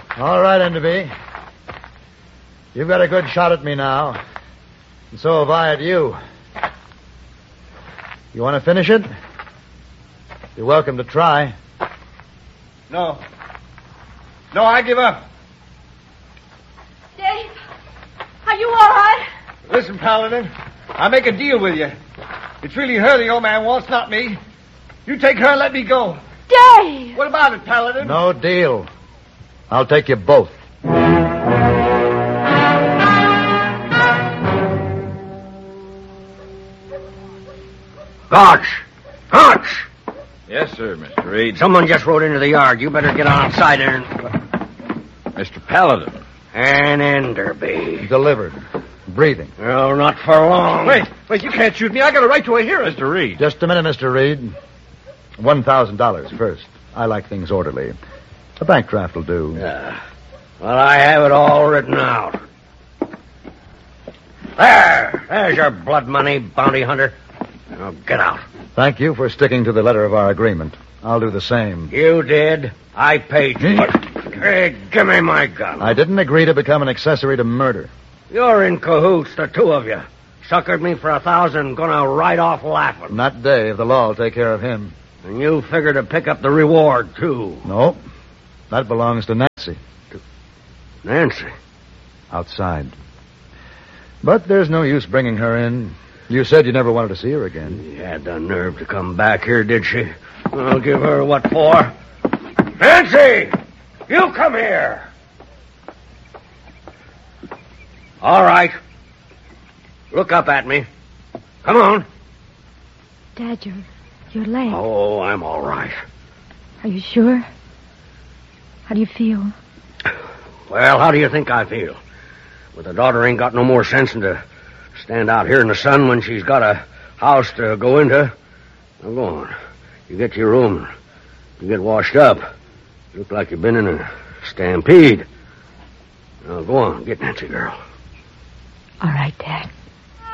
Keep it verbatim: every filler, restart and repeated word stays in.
All right, Enderby. You've got a good shot at me now. And so have I at you. You want to finish it? You're welcome to try. No. No, I give up. Dave, are you all right? Listen, Paladin, I'll make a deal with you. It's really her the old man wants, not me. You take her and let me go. Dave! What about it, Paladin? No deal. I'll take you both. Gotch! Gotch! Yes, sir, Mister Reed. Someone just rode into the yard. You better get on outside there and... Mister Paladin. And Enderby. Delivered. Breathing. Well, not for long. Wait, wait, you can't shoot me. I got a right to a hearing. Mister Reed. Just a minute, Mister Reed. One thousand dollars first. I like things orderly. A bank draft will do. Yeah. Well, I have it all written out. There! There's your blood money, bounty hunter. Now get out. Thank you for sticking to the letter of our agreement. I'll do the same. You did. I paid you. Hey, give me my gun. I didn't agree to become an accessory to murder. You're in cahoots, the two of you. Suckered me for a thousand, gonna ride off laughing. Not Dave. The law will take care of him. And you figure to pick up the reward, too. No. That belongs to Nancy. Nancy? Outside. But there's no use bringing her in. You said you never wanted to see her again. She had the nerve to come back here, did she? I'll give her what for. Nancy! You come here! All right. Look up at me. Come on. Dad, your, your leg. Oh, I'm all right. Are you sure? How do you feel? Well, how do you think I feel? With a daughter ain't got no more sense than to stand out here in the sun when she's got a house to go into. Now, go on. You get to your room. You get washed up. You look like you've been in a stampede. Now, go on. Get Nancy, girl. All right, Dad.